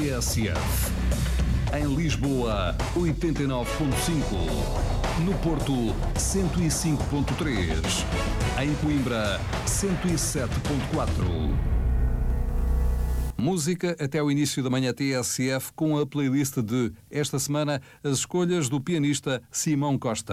TSF. Em Lisboa, 89.5. No Porto, 105.3. Em Coimbra, 107.4. Música até o início da manhã TSF com a playlist de, esta semana, as escolhas do pianista Simão Costa.